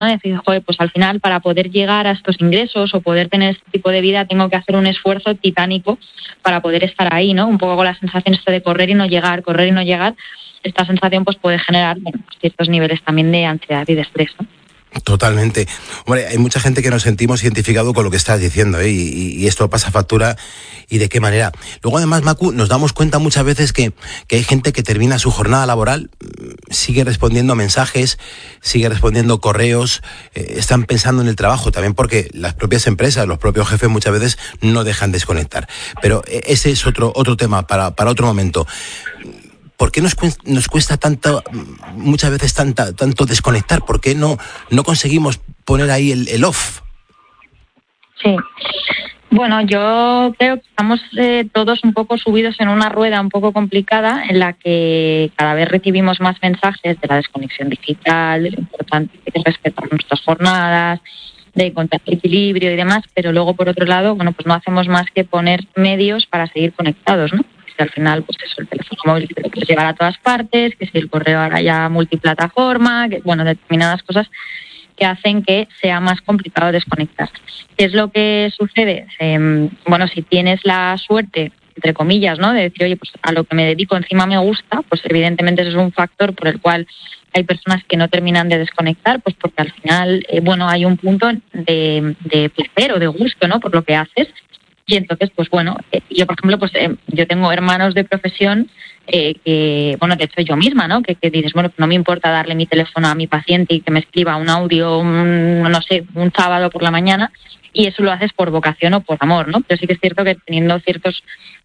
¿no? Decir, joder, pues al final para poder llegar a estos ingresos o poder tener este tipo de vida tengo que hacer un esfuerzo titánico para poder estar ahí, ¿no? Un poco con la sensación de correr y no llegar. Esta sensación pues puede generar ciertos niveles también de ansiedad y de estrés, ¿no? Totalmente. Hombre, hay mucha gente que nos sentimos identificados con lo que estás diciendo, ¿eh? Y esto pasa factura, y de qué manera. Luego, además, Macu, nos damos cuenta muchas veces que hay gente que termina su jornada laboral, sigue respondiendo mensajes, sigue respondiendo correos, están pensando en el trabajo, también porque las propias empresas, los propios jefes muchas veces no dejan desconectar. Pero ese es otro tema para otro momento. ¿Por qué nos cuesta tanto, muchas veces tanto desconectar? ¿Por qué no conseguimos poner ahí el off? Sí. Bueno, yo creo que estamos todos un poco subidos en una rueda un poco complicada en la que cada vez recibimos más mensajes de la desconexión digital, de lo importante que es respetar nuestras jornadas, de encontrar equilibrio y demás, pero luego, por otro lado, bueno, pues no hacemos más que poner medios para seguir conectados, ¿no? Que al final, pues eso, el teléfono móvil que te lo puedes llevar a todas partes, que si el correo ahora ya multiplataforma, que, bueno, determinadas cosas que hacen que sea más complicado desconectar. ¿Qué es lo que sucede? Bueno, si tienes la suerte, entre comillas, ¿no?, de decir, oye, pues a lo que me dedico encima me gusta, pues evidentemente eso es un factor por el cual hay personas que no terminan de desconectar, pues porque al final, bueno, hay un punto de placer o de gusto, ¿no?, por lo que haces. Y entonces, pues bueno, yo por ejemplo, pues yo tengo hermanos de profesión que, bueno, de hecho yo misma, ¿no?, que dices, bueno, no me importa darle mi teléfono a mi paciente y que me escriba un audio, no sé, un sábado por la mañana, y eso lo haces por vocación o por amor, ¿no? Pero sí que es cierto que teniendo ciertos,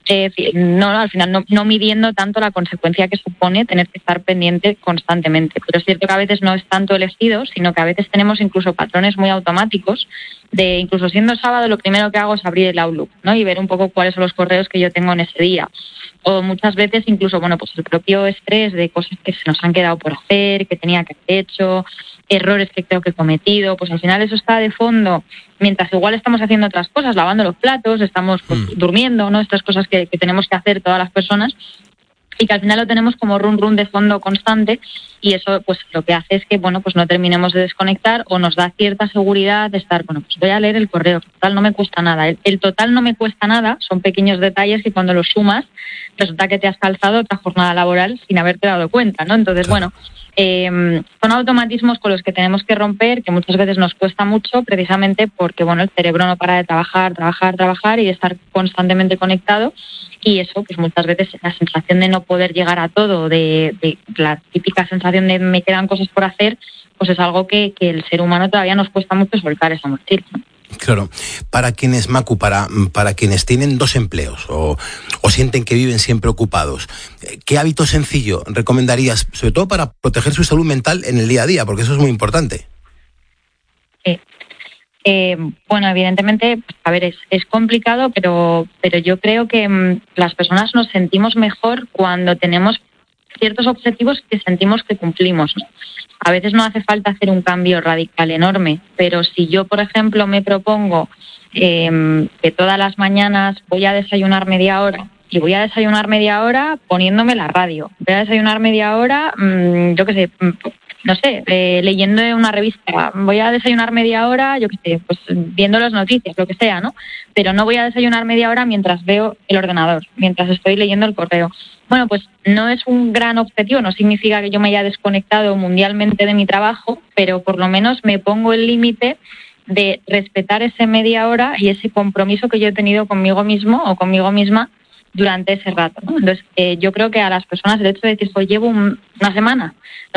al final no midiendo tanto la consecuencia que supone tener que estar pendiente constantemente. Pero es cierto que a veces no es tanto elegido, sino que a veces tenemos incluso patrones muy automáticos de, incluso siendo sábado, lo primero que hago es abrir el Outlook, ¿no?, y ver un poco cuáles son los correos que yo tengo en ese día. O muchas veces incluso, bueno, pues el propio estrés de cosas que se nos han quedado por hacer, que tenía que haber hecho, errores que creo que he cometido, pues al final eso está de fondo, mientras igual estamos haciendo otras cosas, lavando los platos, estamos pues, durmiendo, ¿no?, estas cosas que tenemos que hacer todas las personas, y que al final lo tenemos como run de fondo constante, y eso pues lo que hace es que, bueno, pues no terminemos de desconectar, o nos da cierta seguridad de estar, bueno, pues voy a leer el correo, total no me cuesta nada. El total no me cuesta nada son pequeños detalles que cuando los sumas resulta que te has calzado otra jornada laboral sin haberte dado cuenta, ¿no? Entonces, bueno, son automatismos con los que tenemos que romper, que muchas veces nos cuesta mucho, precisamente porque, bueno, el cerebro no para de trabajar y de estar constantemente conectado, y eso, pues muchas veces la sensación de no poder llegar a todo, de la típica sensación de me quedan cosas por hacer, pues es algo que el ser humano todavía nos cuesta mucho soltar esa mochila. Claro, para quienes, Macu, para quienes tienen dos empleos o sienten que viven siempre ocupados, ¿qué hábito sencillo recomendarías, sobre todo para proteger su salud mental en el día a día? Porque eso es muy importante. Sí. Bueno, evidentemente, a ver, es complicado, pero yo creo que las personas nos sentimos mejor cuando tenemos ciertos objetivos que sentimos que cumplimos, ¿no? A veces no hace falta hacer un cambio radical enorme, pero si yo, por ejemplo, me propongo que todas las mañanas voy a desayunar media hora, y voy a desayunar media hora poniéndome la radio, voy a desayunar media hora, yo qué sé, no sé, leyendo una revista, voy a desayunar media hora, yo qué sé, pues viendo las noticias, lo que sea, ¿no? Pero no voy a desayunar media hora mientras veo el ordenador, mientras estoy leyendo el correo. Bueno, pues no es un gran objetivo, no significa que yo me haya desconectado mundialmente de mi trabajo, pero por lo menos me pongo el límite de respetar ese media hora y ese compromiso que yo he tenido conmigo mismo o conmigo misma durante ese rato, ¿no? Entonces, yo creo que a las personas el hecho de decir, pues llevo una semana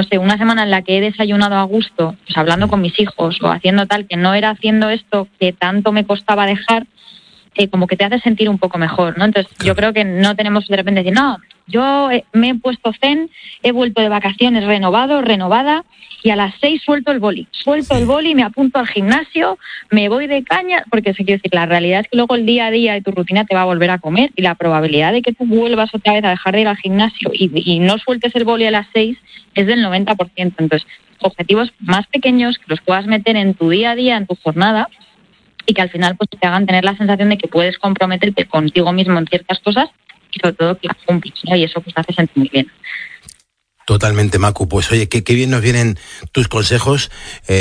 en la que he desayunado a gusto, pues hablando con mis hijos o haciendo tal, que no era haciendo esto que tanto me costaba dejar, como que te hace sentir un poco mejor, ¿no? Entonces, yo creo que no tenemos de repente decir, no, yo me he puesto zen, he vuelto de vacaciones renovada, y a las 6 suelto el boli, me apunto al gimnasio, me voy de caña, porque se quiere decir, la realidad es que luego el día a día de tu rutina te va a volver a comer, y la probabilidad de que tú vuelvas otra vez a dejar de ir al gimnasio y no sueltes el boli a las 6 es del 90%. Entonces, objetivos más pequeños que los puedas meter en tu día a día, en tu jornada, y que al final pues te hagan tener la sensación de que puedes comprometerte contigo mismo en ciertas cosas y sobre todo que las cumples, ¿no? Y eso pues te hace sentir muy bien. Totalmente, Macu. Pues oye, qué bien nos vienen tus consejos,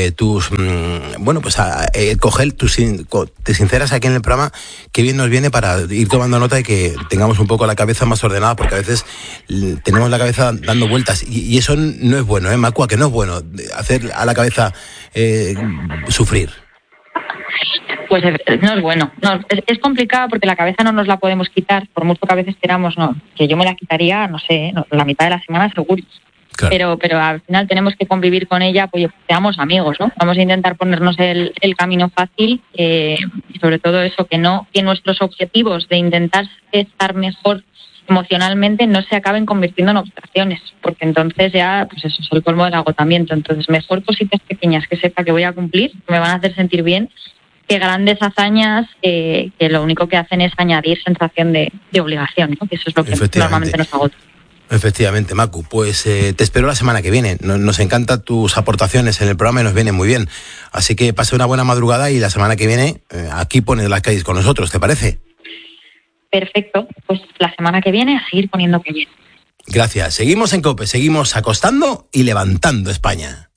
coger, te sinceras aquí en el programa, qué bien nos viene para ir tomando nota y que tengamos un poco la cabeza más ordenada, porque a veces tenemos la cabeza dando vueltas y eso no es bueno, Macu, que no es bueno hacer a la cabeza sufrir. Pues no es bueno. No, es complicado porque la cabeza no nos la podemos quitar, por mucho que a veces queramos, que yo me la quitaría, la mitad de la semana seguro. Claro. Pero al final tenemos que convivir con ella, pues seamos amigos, ¿no? Vamos a intentar ponernos el camino fácil y sobre todo eso, que nuestros objetivos de intentar estar mejor emocionalmente no se acaben convirtiendo en obstrucciones, porque entonces ya, pues eso es el colmo del agotamiento. Entonces, mejor cositas pequeñas que sepa que voy a cumplir, que me van a hacer sentir bien, que grandes hazañas que lo único que hacen es añadir sensación de obligación, ¿no? Que eso es lo que normalmente nos agota. Efectivamente, Macu. Pues te espero la semana que viene. Nos encantan tus aportaciones en el programa y nos vienen muy bien. Así que pase una buena madrugada y la semana que viene aquí pones las calles con nosotros, ¿te parece? Perfecto. Pues la semana que viene a seguir poniendo calles. Gracias. Seguimos en COPE, seguimos acostando y levantando España.